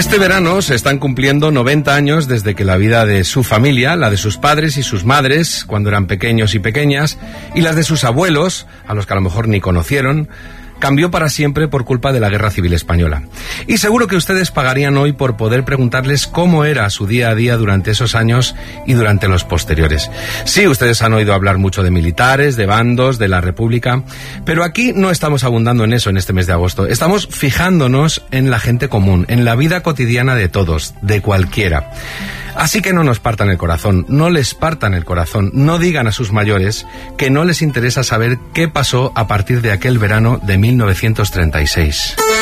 Este verano se están cumpliendo 90 años desde que la vida de su familia, la de sus padres y sus madres, cuando eran pequeños y pequeñas, y las de sus abuelos, a los que a lo mejor ni conocieron, cambió para siempre por culpa de la Guerra Civil Española. Y seguro que ustedes pagarían hoy por poder preguntarles cómo era su día a día durante esos años y durante los posteriores. Sí, ustedes han oído hablar mucho de militares, de bandos, de la República, pero aquí no estamos abundando en eso en este mes de agosto. Estamos fijándonos en la gente común, en la vida cotidiana de todos, de cualquiera. Así que no nos partan el corazón, no les partan el corazón, no digan a sus mayores que no les interesa saber qué pasó a partir de aquel verano de 1936.